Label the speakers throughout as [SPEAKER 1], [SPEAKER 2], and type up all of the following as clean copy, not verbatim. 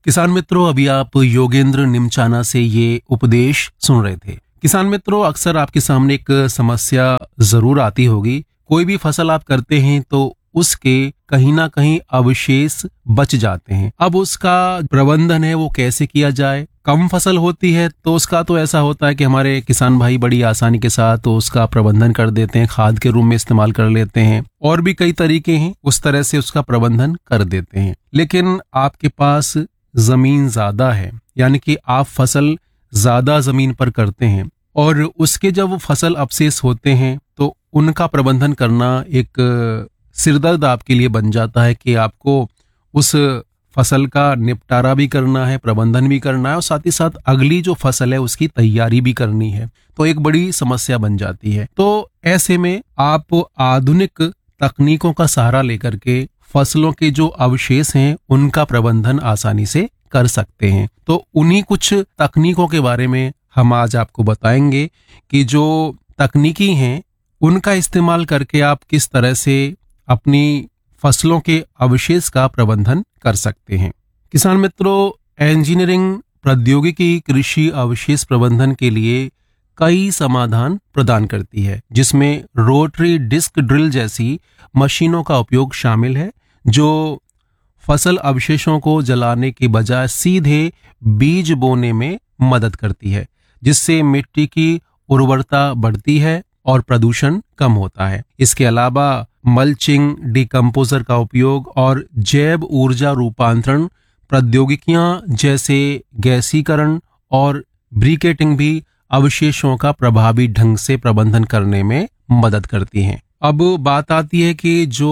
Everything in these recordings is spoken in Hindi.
[SPEAKER 1] किसान मित्रों, अभी आप योगेंद्र निमचाना से ये उपदेश सुन रहे थे। किसान मित्रों, अक्सर आपके सामने एक समस्या जरूर आती होगी। कोई भी फसल आप करते हैं तो उसके कहीं ना कहीं अवशेष बच जाते हैं। अब उसका प्रबंधन है वो कैसे किया जाए। कम फसल होती है तो उसका तो ऐसा होता है कि हमारे किसान भाई बड़ी आसानी के साथ तो उसका प्रबंधन कर देते हैं, खाद के रूप में इस्तेमाल कर लेते हैं, और भी कई तरीके हैं, उस तरह से उसका प्रबंधन कर देते हैं। लेकिन आपके पास जमीन ज्यादा है, यानी कि आप फसल ज्यादा जमीन पर करते हैं, और उसके जब फसल अवशेष होते हैं तो उनका प्रबंधन करना एक सिरदर्द आपके लिए बन जाता है कि आपको उस फसल का निपटारा भी करना है, प्रबंधन भी करना है, और साथ ही साथ अगली जो फसल है उसकी तैयारी भी करनी है। तो एक बड़ी समस्या बन जाती है। तो ऐसे में आप आधुनिक तकनीकों का सहारा लेकर के फसलों के जो अवशेष हैं उनका प्रबंधन आसानी से कर सकते हैं। तो उन्हीं कुछ तकनीकों के बारे में हम आज आपको बताएंगे कि जो तकनीकी हैं उनका इस्तेमाल करके आप किस तरह से अपनी फसलों के अवशेष का प्रबंधन कर सकते हैं। किसान मित्रों, इंजीनियरिंग प्रौद्योगिकी कृषि अवशेष प्रबंधन के लिए कई समाधान प्रदान करती है, जिसमें रोटरी डिस्क ड्रिल जैसी मशीनों का उपयोग शामिल है, जो फसल अवशेषों को जलाने के बजाय सीधे बीज बोने में मदद करती है, जिससे मिट्टी की उर्वरता बढ़ती है और प्रदूषण कम होता है। इसके अलावा मल्चिंग, डिकम्पोजर का उपयोग और जैव ऊर्जा रूपांतरण प्रौद्योगिकियां जैसे गैसीकरण और ब्रिकेटिंग भी अवशेषों का प्रभावी ढंग से प्रबंधन करने में मदद करती हैं। अब बात आती है कि जो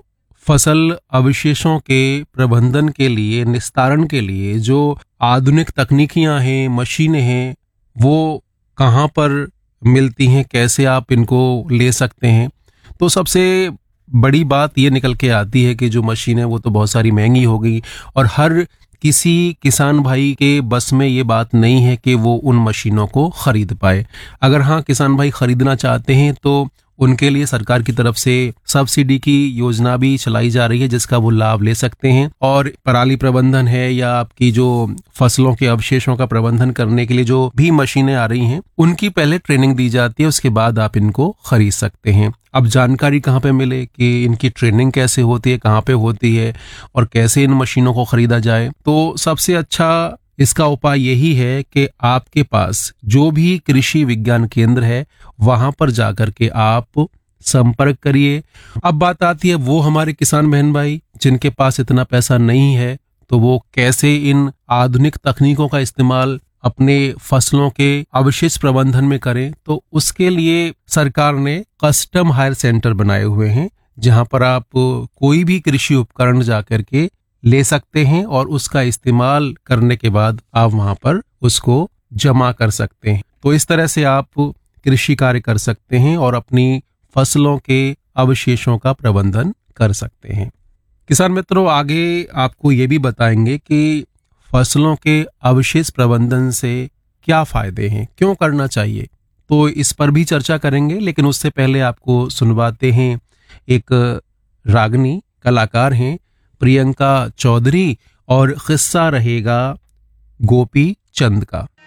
[SPEAKER 1] फसल अवशेषों के प्रबंधन के लिए, निस्तारण के लिए जो आधुनिक तकनीकियां हैं, मशीनें हैं, वो कहाँ पर मिलती हैं, कैसे आप इनको ले सकते हैं। तो सबसे बड़ी बात ये निकल के आती है कि जो मशीन है वो तो बहुत सारी महंगी हो गई, और हर किसी किसान भाई के बस में ये बात नहीं है कि वो उन मशीनों को खरीद पाए। अगर हाँ, किसान भाई खरीदना चाहते हैं तो उनके लिए सरकार की तरफ से सब्सिडी की योजना भी चलाई जा रही है, जिसका वो लाभ ले सकते हैं। और पराली प्रबंधन है या आपकी जो फसलों के अवशेषों का प्रबंधन करने के लिए जो भी मशीनें आ रही हैं, उनकी पहले ट्रेनिंग दी जाती है, उसके बाद आप इनको खरीद सकते हैं। अब जानकारी कहाँ पे मिले कि इनकी ट्रेनिंग कैसे होती है, कहाँ पे होती है, और कैसे इन मशीनों को खरीदा जाए। तो सबसे अच्छा इसका उपाय यही है कि आपके पास जो भी कृषि विज्ञान केंद्र है वहां पर जाकर के आप संपर्क करिए। अब बात आती है वो हमारे किसान बहन भाई जिनके पास इतना पैसा नहीं है, तो वो कैसे इन आधुनिक तकनीकों का इस्तेमाल अपने फसलों के अवशेष प्रबंधन में करें। तो उसके लिए सरकार ने कस्टम हायर सेंटर बनाए हुए हैं, जहां पर आप कोई भी कृषि उपकरण जाकर के ले सकते हैं और उसका इस्तेमाल करने के बाद आप वहां पर उसको जमा कर सकते हैं। तो इस तरह से आप कृषि कार्य कर सकते हैं और अपनी फसलों के अवशेषों का प्रबंधन कर सकते हैं। किसान मित्रों, आगे आपको ये भी बताएंगे कि फसलों के अवशेष प्रबंधन से क्या फायदे हैं, क्यों करना चाहिए, तो इस पर भी चर्चा करेंगे। लेकिन उससे पहले आपको सुनवाते हैं एक रागनी, कलाकार हैं प्रियंका चौधरी, और किस्सा रहेगा गोपी चंद का।